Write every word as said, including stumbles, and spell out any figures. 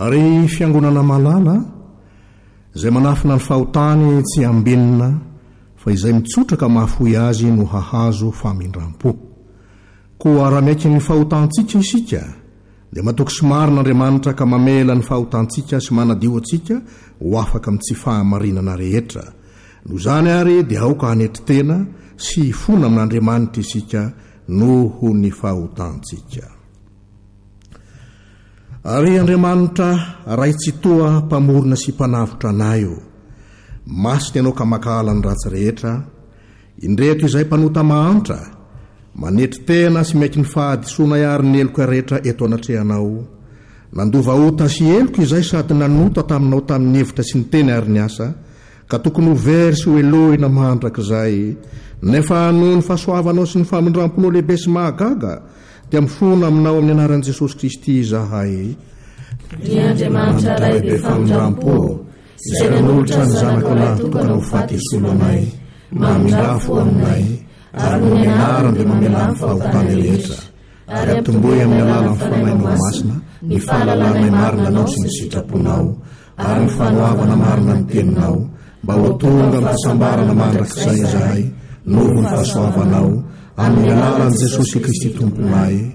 ary fiangonana malala izay manafina ny fahotany tsy ambinina fa izay mitsotraka mahafoy azy no hahazo famindram-po. Koa raha maiky ny fahotantsika isika dia matoky sy marin'Andriamanitra ka mamela ny fahotantsika sy manadio antsika ho afaka amin'ny tsy fahamarinana rehetra. No zany ary dia aoka hanetry tena sy fona amin'Andriamanitra isika noho ny fahotantsika. Ary Andriamanitra ray tsy toa mpamorona sy mpanavotra anayo, masiny ianao ka makahala ny ratsy rehetra, indreto izay mpanota mahantra, manetry tena sy maiky ny fahadisoana iary ny eloka rehetra eto anatrehanao. Nandova ota sy eloko izay sady nanota taminao tamin'ny hevitra sy ny teny ary ny asa, ka tokony ho very sy ho elohina mandrakizay, nefa noho ny fahasoavanao sy ny famindramponao lehibe sy mahagaga dia mifona aminao amin'ny anaran'i Jesosy Kristy izahay. Ry Andriamanitra lehibe famindrampo, izay nanolotra ny zanako lahy tokana ho faty solo anay, mamindrafo aminay, ary ny anarany dia mamela ny fahotany rehetra, ary amtomboy amin'ny alalan'ny fanainao masina ny fahalalànay marina anao sy ny sitraponao, ary ny fanoavana marina ny teninao, mba ho tonga ny fahasambarana mandrakizay izahay noho ny fahasoavanao, amin'ny alalan'i Jesosy Kristy tomponay.